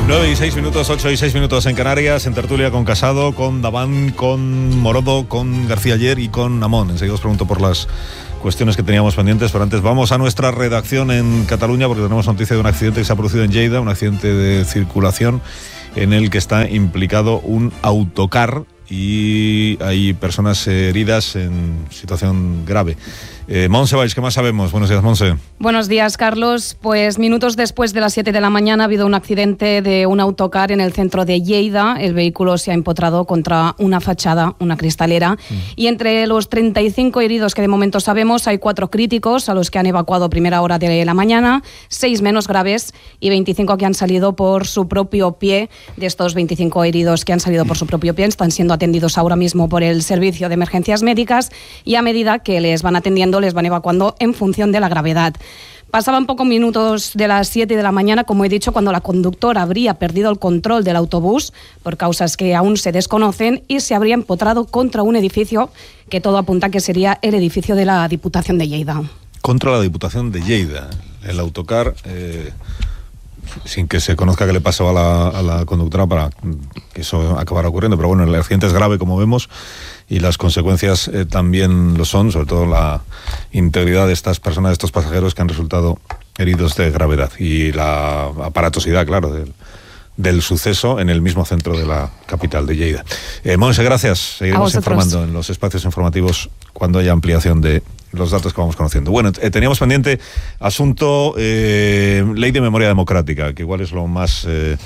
9:06, 8:06 en Canarias, en tertulia con Casado, con Daván, con Morodo, con García Aller y con Amón. Enseguida os pregunto por las cuestiones que teníamos pendientes, pero antes vamos a nuestra redacción en Cataluña porque tenemos noticia de un accidente que se ha producido en Lleida, un accidente de circulación en el que está implicado un autocar y hay personas heridas en situación grave. Montse Valls, ¿qué más sabemos? Buenos días, Montse. Buenos días, Carlos. Pues minutos después de las 7 de la mañana ha habido un accidente de un autocar en el centro de Lleida. El vehículo se ha empotrado contra una fachada, una cristalera. Y entre los 35 heridos que de momento sabemos, hay 4 críticos a los que han evacuado a primera hora de la mañana, 6 menos graves y 25 que han salido por su propio pie. De estos 25 heridos que han salido por su propio pie están siendo atendidos ahora mismo por el Servicio de Emergencias Médicas y a medida que les van atendiendo les van evacuando en función de la gravedad. Pasaban pocos minutos de las 7 de la mañana, como he dicho, cuando la conductora habría perdido el control del autobús por causas que aún se desconocen y se habría empotrado contra un edificio que todo apunta que sería el edificio de la Diputación de Lleida. Contra la Diputación de Lleida. El autocar, sin que se conozca qué le pasó a la conductora para que eso acabara ocurriendo, pero bueno, el accidente es grave, como vemos, y las consecuencias también lo son, sobre todo la integridad de estas personas, de estos pasajeros que han resultado heridos de gravedad y la aparatosidad, claro, del suceso en el mismo centro de la capital de Lleida. Monse, gracias. Seguiremos informando en los espacios informativos cuando haya ampliación de los datos que vamos conociendo. Bueno, teníamos pendiente asunto ley de memoria democrática, que igual es lo más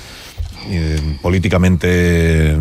políticamente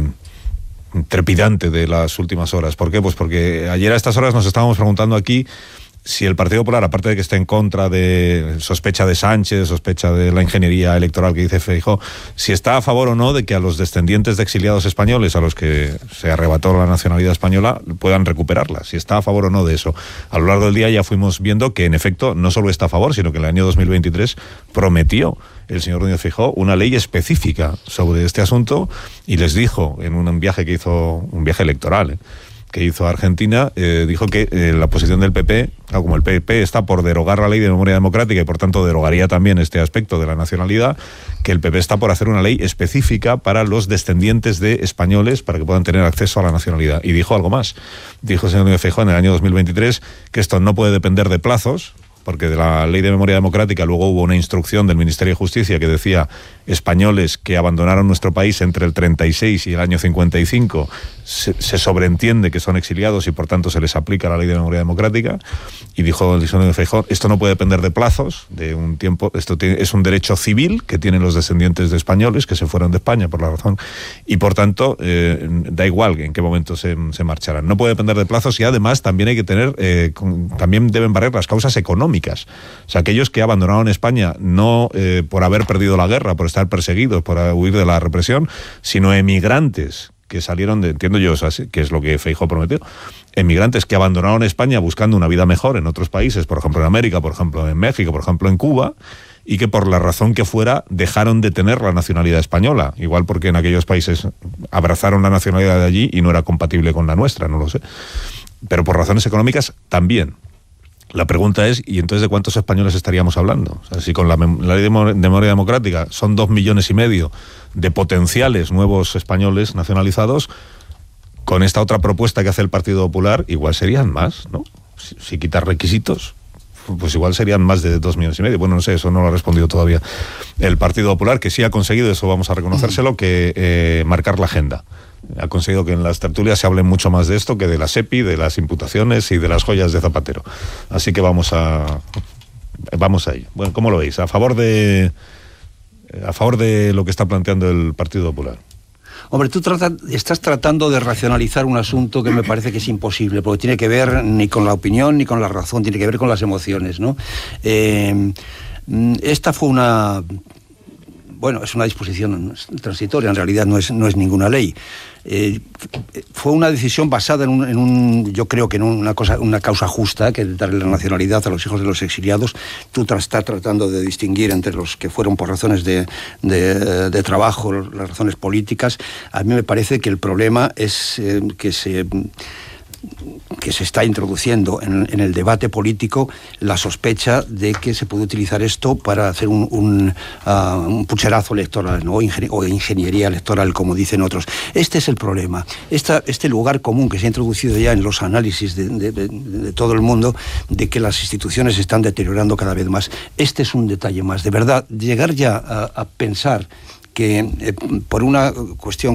trepidante de las últimas horas. ¿Por qué? Pues porque ayer a estas horas nos estábamos preguntando aquí si el Partido Popular, aparte de que esté en contra de sospecha de Sánchez, sospecha de la ingeniería electoral que dice Feijóo, si está a favor o no de que a los descendientes de exiliados españoles a los que se arrebató la nacionalidad española puedan recuperarla, si está a favor o no de eso. A lo largo del día ya fuimos viendo que en efecto no solo está a favor, sino que en el año 2023 prometió el señor Núñez Feijóo una ley específica sobre este asunto y les dijo en un viaje que hizo, un viaje electoral, que hizo a Argentina, dijo que la posición del PP, como el PP está por derogar la ley de memoria democrática y por tanto derogaría también este aspecto de la nacionalidad, que el PP está por hacer una ley específica para los descendientes de españoles para que puedan tener acceso a la nacionalidad. Y dijo algo más. Dijo el señor Núñez Feijóo en el año 2023 que esto no puede depender de plazos, porque de la ley de memoria democrática luego hubo una instrucción del Ministerio de Justicia que decía españoles que abandonaron nuestro país entre el 36 y el año 55 se sobreentiende que son exiliados y por tanto se les aplica la ley de memoria democrática. Y dijo el señor Feijóo, esto no puede depender de plazos, de un tiempo, es un derecho civil que tienen los descendientes de españoles que se fueron de España por la razón, y por tanto da igual en qué momento se marcharán. No puede depender de plazos y además también hay que tener, también deben barrer las causas económicas. O sea, aquellos que abandonaron España no por haber perdido la guerra, por estar perseguidos, por huir de la represión, sino emigrantes que salieron de, entiendo yo, que es lo que Feijóo prometió, emigrantes que abandonaron España buscando una vida mejor en otros países, por ejemplo en América, por ejemplo en México, por ejemplo en Cuba, y que por la razón que fuera dejaron de tener la nacionalidad española, igual porque en aquellos países abrazaron la nacionalidad de allí y no era compatible con la nuestra, no lo sé, pero por razones económicas también. La pregunta es, ¿y entonces de cuántos españoles estaríamos hablando? O sea, si con la ley de memoria democrática son 2,5 millones de potenciales nuevos españoles nacionalizados, con esta otra propuesta que hace el Partido Popular, igual serían más, ¿no? Si quitar requisitos, pues igual serían más de 2,5 millones. Bueno, no sé, eso no lo ha respondido todavía el Partido Popular, que sí ha conseguido, eso vamos a reconocérselo, que marcar la agenda. Ha conseguido que en las tertulias se hable mucho más de esto que de la SEPI, de las imputaciones y de las joyas de Zapatero. Así que vamos a ello. Bueno, ¿cómo lo veis? ¿A favor de lo que está planteando el Partido Popular? Hombre, tú estás tratando de racionalizar un asunto que me parece que es imposible, porque tiene que ver ni con la opinión ni con la razón, tiene que ver con las emociones, ¿no? Esta fue es una disposición transitoria, en realidad no es ninguna ley. Fue una decisión basada yo creo que en una causa justa, que es darle la nacionalidad a los hijos de los exiliados. Tú estás tratando de distinguir entre los que fueron por razones de trabajo, las razones políticas. A mí me parece que el problema es que que se está introduciendo en el debate político la sospecha de que se puede utilizar esto para hacer un pucherazo electoral, ¿no? O ingeniería electoral, como dicen otros. Este es el problema. Este lugar común que se ha introducido ya en los análisis de todo el mundo, de que las instituciones se están deteriorando cada vez más. Este es un detalle más. De verdad, llegar ya a pensar que por una cuestión